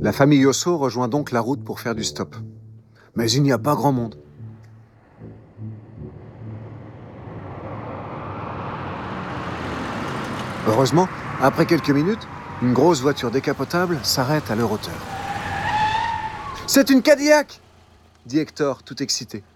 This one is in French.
La famille Osso rejoint donc la route pour faire du stop. Mais il n'y a pas grand monde. Heureusement, après quelques minutes, une grosse voiture décapotable s'arrête à leur hauteur. « C'est une Cadillac !» dit Hector, tout excité.